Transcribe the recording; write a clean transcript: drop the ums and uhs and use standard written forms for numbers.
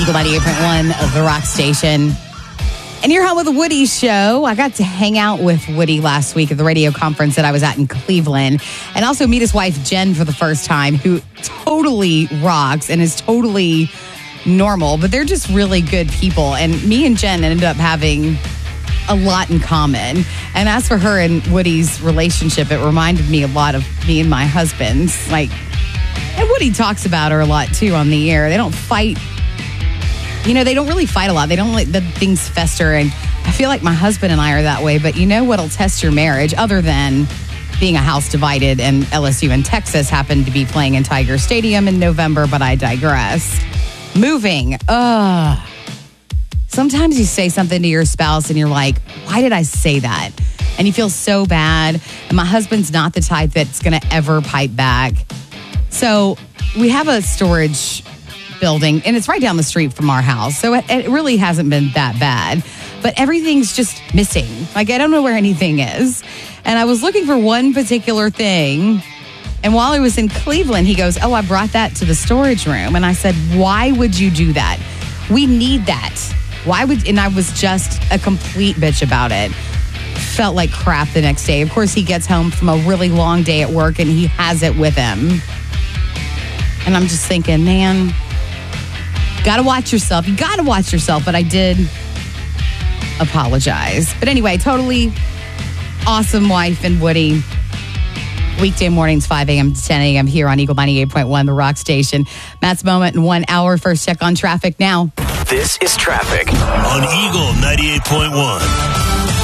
Eagle 98.1 of the Rock Station. And you're home with the Woody Show. I got to hang out with Woody last week at the radio conference that I was at in Cleveland. And also meet his wife, Jen, for the first time, who totally rocks and is totally normal. But they're just really good people. And me and Jen ended up having a lot in common. And as for her and Woody's relationship, it reminded me a lot of me and my husband's. And Woody talks about her a lot, too, on the air. They don't fight. They don't really fight a lot. They don't let the things fester. And I feel like my husband and I are that way. But you know what'll test your marriage, other than being a house divided, and LSU and Texas happened to be playing in Tiger Stadium in November, but I digress. Moving. Sometimes you say something to your spouse and you're like, why did I say that? And you feel so bad. And my husband's not the type that's going to ever pipe back. So we have a storage building, and it's right down the street from our house. So it really hasn't been that bad. But everything's just missing. I don't know where anything is. And I was looking for one particular thing. And while I was in Cleveland, he goes, I brought that to the storage room. And I said, why would you do that? We need that. And I was just a complete bitch about it. Felt like crap the next day. Of course, he gets home from a really long day at work and he has it with him. And I'm just thinking, man, gotta watch yourself. You gotta watch yourself. But I did apologize. But anyway, totally awesome wife and Woody. Weekday mornings, 5 a.m. to 10 a.m. here on Eagle 98.1, the Rock Station. Matt's Moment in 1 hour. First check on traffic now. This is traffic on Eagle 98.1.